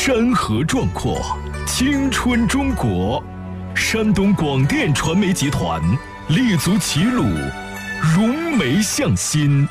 山河壮阔，青春中国。山东广电传媒集团立足齐鲁，融媒向心，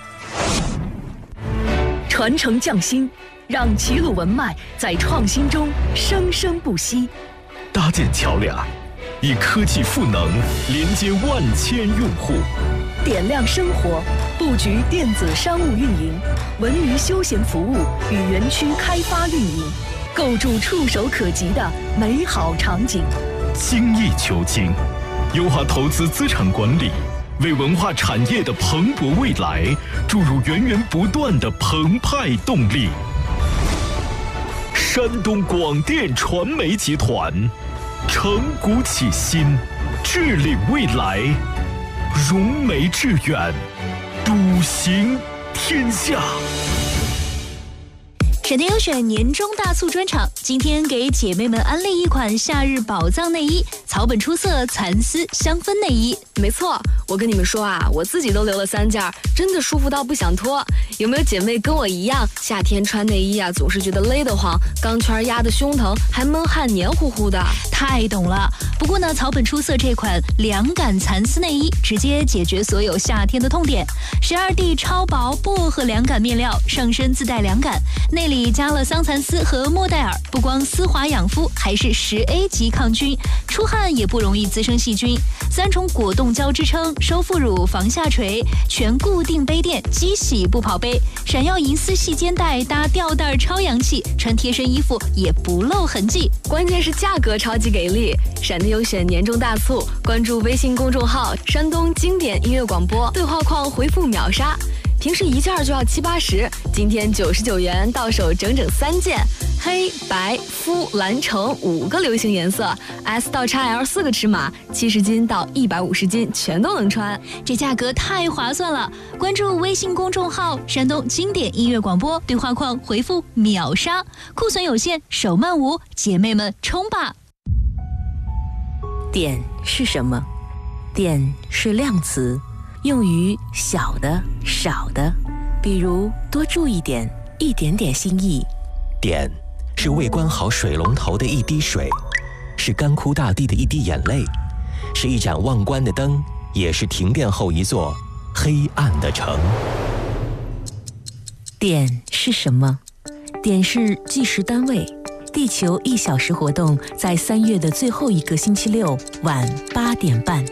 传承匠心，让齐鲁文脉在创新中生生不息。 搭建桥梁，以科技赋能连接万千用户。 点亮生活，布局电子商务运营、文娱休闲服务与园区开发运营，构筑触手可及的美好场景。 精益求精，优化投资资产管理，为文化产业的蓬勃未来注入源源不断的澎湃动力。山东广电传媒集团，承古启新，致力未来，融媒致远，笃行天下。 闪电优选年终大促专场，今天给姐妹们安利一款夏日宝藏内衣，草本出色蚕丝香氛内衣。 没错，我跟你们说啊，我自己都留了3件，真的舒服到不想脱。有没有姐妹跟我一样，夏天穿内衣啊，总是觉得勒得慌，钢圈压得胸疼，还闷汗黏糊糊的？ 太懂了。不过呢，草本出色这款凉感蚕丝内衣，直接解决所有夏天的痛点。12D 超薄薄荷凉感面料，上身自带凉感，内里加了桑蚕丝和莫代尔，不光丝滑养肤，还是10A 级抗菌，出汗也不容易滋生细菌。3重果冻胶支撑，收腹乳防下垂，全固定杯垫，机洗不跑杯，闪耀银丝细肩带搭吊带超洋气，穿贴身衣服也不露痕迹。 关键是价格超级给力！闪电优选年终大促，关注微信公众号“山东经典音乐广播”，对话框回复秒杀。平时1件就要70、80，今天99元到手整整3件，黑白肤蓝橙5个流行颜色 ，S 到 XL 4个尺码，70斤到150斤全都能穿， 这价格太划算了！关注微信公众号“山东经典音乐广播”，对话框回复秒杀，库存有限，手慢无，姐妹们冲吧！ 点是什么？点是量词，用于小的、少的，比如多注意点，一点点心意。 点是未关好水龙头的一滴水，是干枯大地的一滴眼泪，是一盏忘关的灯，也是停电后一座黑暗的城。 点是什么？点是计时单位。地球1小时活动在3月的最后一个星期六晚8点半。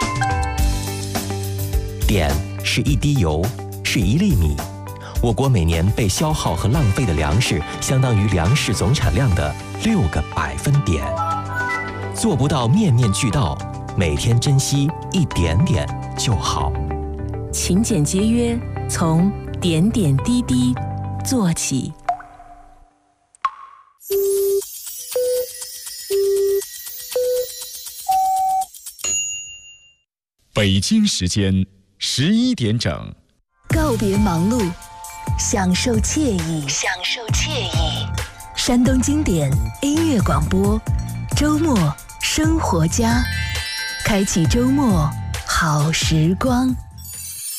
点是一滴油，是1粒米。我国每年被消耗和浪费的粮食，相当于粮食总产量的6个百分点。做不到面面俱到，每天珍惜一点点就好。 勤俭节约，从点点滴滴做起。 北京时间11点整， 告别忙碌，享受惬意，山东经典音乐广播，周末生活家，开启周末好时光。